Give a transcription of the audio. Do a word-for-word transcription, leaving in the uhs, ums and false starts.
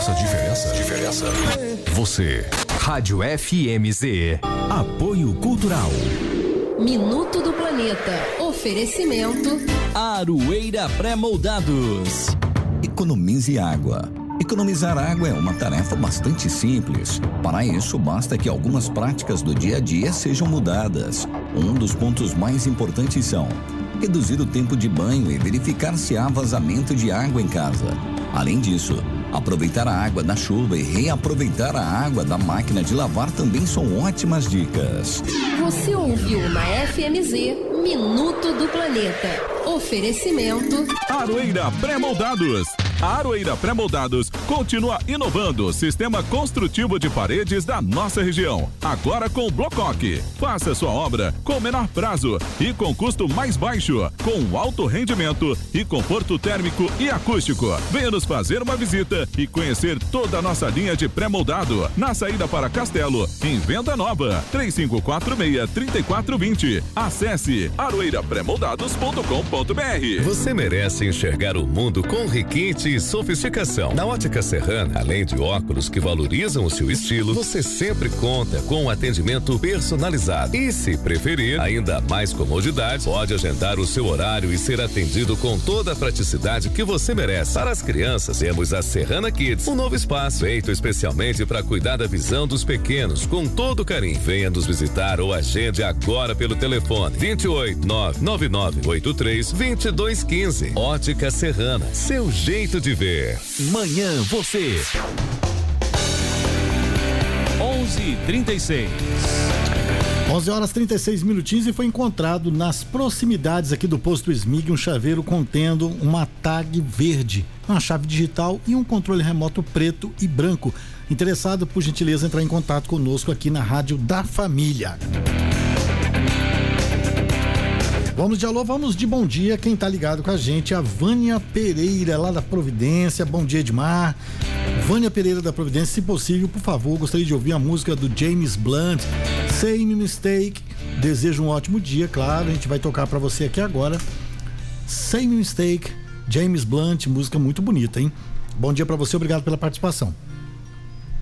Faça a diferença. Diferença. Você. Rádio F M Z. Apoio Cultural. Minuto do Planeta. Oferecimento. Aroeira Pré-Moldados. Economize água. Economizar água é uma tarefa bastante simples. Para isso, basta que algumas práticas do dia a dia sejam mudadas. Um dos pontos mais importantes são reduzir o tempo de banho e verificar se há vazamento de água em casa. Além disso, aproveitar a água da chuva e reaproveitar a água da máquina de lavar também são ótimas dicas. Você ouviu na F M Z Minuto do Planeta. Oferecimento. Aroeira Pré-Moldados. A Aroeira Pré-Moldados continua inovando o sistema construtivo de paredes da nossa região. Agora com Blocoque. Faça sua obra com menor prazo e com custo mais baixo, com alto rendimento e conforto térmico e acústico. Venha nos fazer uma visita e conhecer toda a nossa linha de pré-moldado na saída para Castelo, em Venda Nova, três cinco quatro seis, três quatro dois zero. Acesse aroeira pré moldados ponto com ponto b r. Você merece enxergar o mundo com requinte e sofisticação. Na Ótica Serrana, além de óculos que valorizam o seu estilo, você sempre conta com um atendimento personalizado. E se preferir, ainda mais comodidade, pode agendar o seu horário e ser atendido com toda a praticidade que você merece. Para as crianças, temos a Serrana Kids, um novo espaço feito especialmente para cuidar da visão dos pequenos, com todo carinho. Venha nos visitar ou agende agora pelo telefone vinte e oito, nove nove nove oito três, dois dois um cinco. Ótica Serrana, seu jeito de ver. Manhã você. onze e trinta e seis. onze horas e trinta e seis minutinhos e foi encontrado nas proximidades aqui do posto Smig um chaveiro contendo uma tag verde, uma chave digital e um controle remoto preto e branco. Interessado, por gentileza, entrar em contato conosco aqui na Rádio da Família. Vamos de alô, vamos de bom dia. Quem tá ligado com a gente é a Vânia Pereira, lá da Providência. Bom dia, Edmar. Vânia Pereira da Providência, se possível, por favor, gostaria de ouvir a música do James Blunt, Same Mistake. Desejo um ótimo dia, claro, a gente vai tocar pra você aqui agora. Same Mistake, James Blunt, música muito bonita, hein? Bom dia pra você, obrigado pela participação.